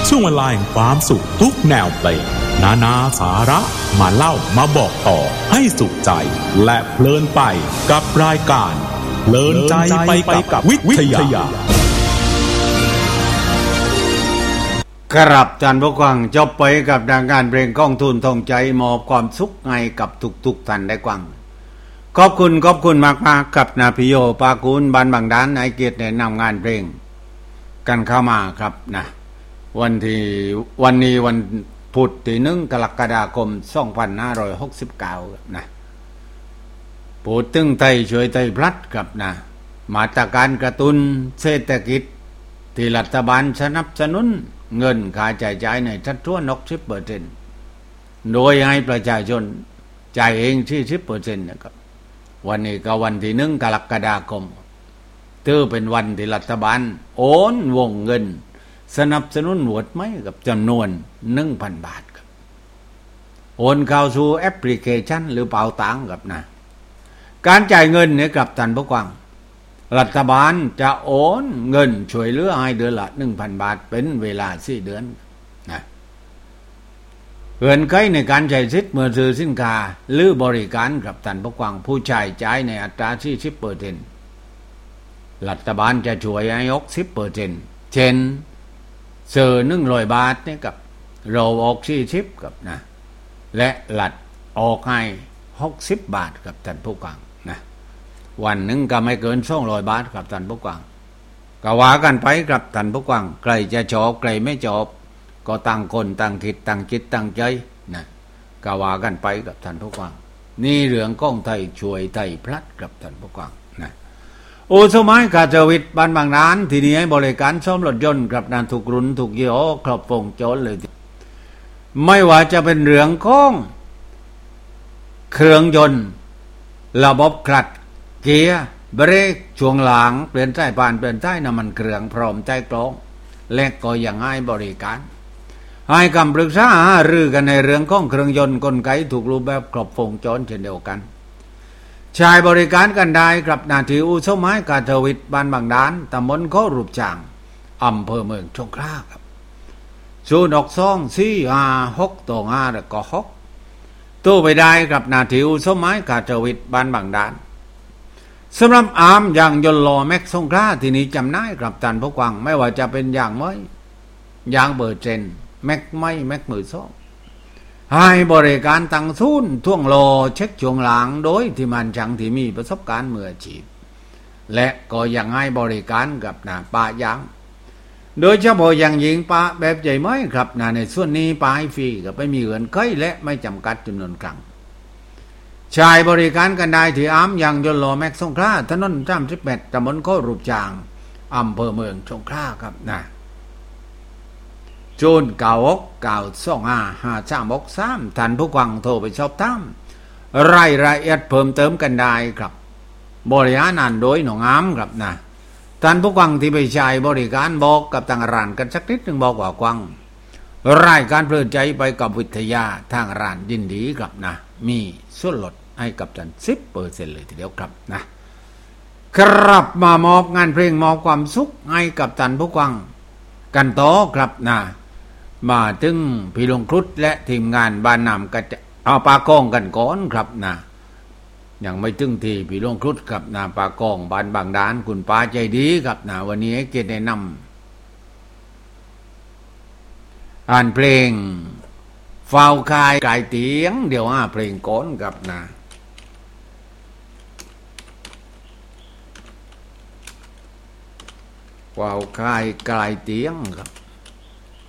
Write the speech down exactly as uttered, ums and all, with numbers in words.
ช่วงเวลาแห่งความสุขทุกแนวเพลงนานาสาระมาเล่ามาบอกต่อให้สุขใจและเพลินไปกับรายการเพลินใจไปกับวิทยาครับท่านผู้ฟังจบไปกับดังการเพลงก้องทุนทองใจมอบความสุขให้กับทุกๆท่านได้ฟังขอบคุณขอบคุณมากๆกับนาพิโยปากูลบันบางด้านในเกียรติแนะนำงานเพลงกันเข้ามาครับนะวันที่วันนี้วันพุธที่หนึ่งกรกฎาคมสองพันห้าร้อยหกสิบเก้านะพูดถึงไทยช่วยไทยพลัดครับนะมาตรการกระตุ้นเศรษฐกิจที่รัฐบาลสนับสนุนเงินค่าใช้จ่ายในทัดทั่ว หกสิบเปอร์เซ็นต์ โดยให้ประชาชนจ่ายเองที่ สิบเปอร์เซ็นต์ นะครับวันนี้ก็วันที่หนึ่งกรกฎาคมถือเป็นวันที่รัฐบาลโอนวงเงินสนับสนุนหวดไหมกับจำนวน หนึ่งพัน บาทครับโอนเข้าสู่แอปพลิเคชันหรือเป๋าตังค์ครับนะการจ่ายเงินเนี่ยกับท่านผู้ฟังรัฐบาลจะโอนเงินช่วยเหลือให้เดือนละ หนึ่งพัน บาทเป็นเวลาสี่เดือนนะเงื่อนไขในการใช้สิทธิ์เมื่อซื้อสินค้าหรือบริการกับท่านผู้ฟังผู้ใช้จ่ายในอัตรา สี่สิบเปอร์เซ็นต์ รัฐบาลจะช่วยให้ หกสิบเปอร์เซ็นต์ เช่นซื้อหนึ่งร้อยบาทนี่กับเราออกสี่สิบกับนะและหลัดออกให้หกสิบบาทกับท่านผู้ฟังนะวันหนึ่งก็ไม่เกินสองร้อยบาทกับท่านผู้ฟังก็ว่ากันไปกับท่านผู้ฟังใครจะชอบใครไม่ชอบก็ต่างคนต่างคิดต่างจิตต่างใจนะก็ว่ากันไปกับท่านผู้ฟังนี่เรื่องของไทยช่วยไทยพลัดกับท่านผู้ฟังนะโอสมัยกาเจวิตบ้านบางร้านทีนี้ให้บริการซ่อมรถยนต์กับนานถูกรุ่นถูกยี่ห้อครอบวงจรเลยไม่ว่าจะเป็นเรื่องของเครื่องยนต์ระบบคลัตช์เกียร์เบรกช่วงหลังเปลี่ยนสายพานเปลี่ยนสายน้ำมันเครื่องพร้อมใจกลองและก็ยังให้บริการให้คำปรึกษาหารือกันในเรื่องของเครื่องยนต์กลไกถูกรูปแบบครบวงจรเช่นเดียวกันใช้บริการกันได้กับนาทีอุสมัยกาเทวิตบ้านบางด้านตำบลโครูปจางอำเภอเมืองสงขลาครับศูนย์หกสองสี่ห้าหกตัวห้าแล้วก็หกตู้ไปได้กับนาทีอุสมัยกาเทวิตบ้านบางด้านสำหรับอามอย่างยนต์ล้อแม็กสงขลาที่นี้จำได้กับท่านผู้ฟังไม่ว่าจะเป็นอย่างไม้อย่างเบอร์เจนแม็กไม้แม็กมือซ้อให้บริการตั้งศูนย์ท่วงโลเช็คช่วงหลังโดยที่มันจังที่มีประสบการณ์มืออาชีพและก็ยังให้บริการกับนาป้ายางโดยเฉพาะอย่างยิ่งป้าแบบใหญ่ไหมครับนาในส่วนนี้ป้าให้ฟรีกับไม่มีเงื่อนไขและไม่จำกัดจำนวนครั้งใช้บริการกันได้ที่อามอย่างยนต์ล้อแม็กสงขลาถนนสามสิบแปดตำบลโครูปจางอำเภอเมืองสงขลาครับนะศูนย์เก้าหกเก้าสองห้าห้าสามหกสามท่านผู้ฟังโทรไปสอบถามรายละเอียดเพิ่มเติมกันได้ครับบริหารงานโดยหนองอามครับนะท่านผู้ฟังที่ไปใช้บริการบอกกับทางร้านกันสักนิดนึงบอกว่าฟังรายการเพลินใจไปกับวิทยาทางร้านยินดีครับนะมีส่วนลดให้กับท่าน สิบเปอร์เซ็นต์ เลยทีเดียวครับนะครับมามอบงานเพลงมอบความสุขให้กับท่านผู้ฟังกันต่อครับนะมาถึงพี่ลงครุฑและทีมงานบ้านนำก็จะเอาปากองกันก่อนครับนะยังไม่ถึงที่พี่ลงครุฑครับนะปากองบ้านบางด้านคุณป้าใจดีครับนะวันนี้ให้เกียรติแนะนำอ่านเพลงเฝ้าคายไก่เตียงเดี๋ยวอ่าเพลงก่อนครับนะเฝ้าคายไก่เตียงครับ